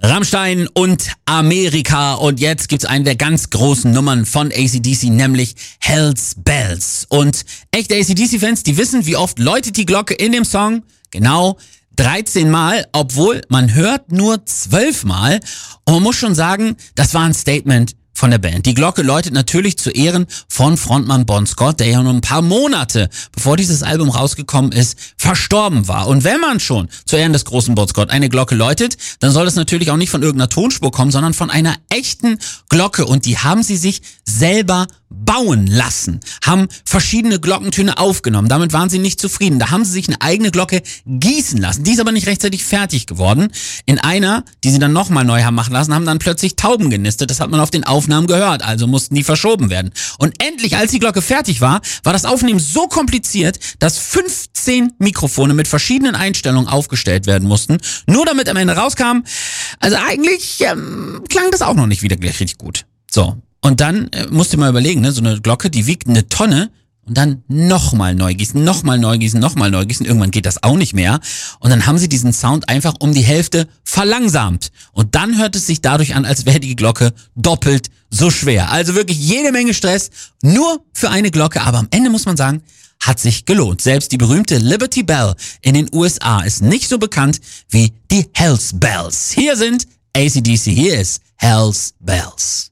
Rammstein und Amerika. Und jetzt gibt's eine der ganz großen Nummern von AC/DC, nämlich Hell's Bells. Und echte AC/DC-Fans, die wissen, wie oft läutet die Glocke in dem Song? Genau 13 Mal, obwohl man hört nur 12 Mal. Und man muss schon sagen, das war ein Statement von der Band. Die Glocke läutet natürlich zu Ehren von Frontmann Bon Scott, der ja nur ein paar Monate, bevor dieses Album rausgekommen ist, verstorben war. Und wenn man schon zu Ehren des großen Bon Scott eine Glocke läutet, dann soll das natürlich auch nicht von irgendeiner Tonspur kommen, sondern von einer echten Glocke. Und die haben sie sich selber bauen lassen, haben verschiedene Glockentöne aufgenommen. Damit waren sie nicht zufrieden. Da haben sie sich eine eigene Glocke gießen lassen. Die ist aber nicht rechtzeitig fertig geworden. In einer, die sie dann nochmal neu haben machen lassen, haben dann plötzlich Tauben genistet. Das hat man auf den Aufnahmen gehört, also mussten die verschoben werden. Und endlich, als die Glocke fertig war, war das Aufnehmen so kompliziert, dass 15 Mikrofone mit verschiedenen Einstellungen aufgestellt werden mussten, nur damit am Ende rauskam. Also eigentlich klang das auch noch nicht wieder gleich richtig gut. So. Und dann musst du mal überlegen, ne, so eine Glocke, die wiegt eine Tonne und dann nochmal neu gießen, nochmal neu gießen, nochmal neu gießen. Irgendwann geht das auch nicht mehr. Und dann haben sie diesen Sound einfach um die Hälfte verlangsamt. Und dann hört es sich dadurch an, als wäre die Glocke doppelt so schwer. Also wirklich jede Menge Stress, nur für eine Glocke. Aber am Ende muss man sagen, hat sich gelohnt. Selbst die berühmte Liberty Bell in den USA ist nicht so bekannt wie die Hell's Bells. Hier sind AC/DC, hier ist Hell's Bells.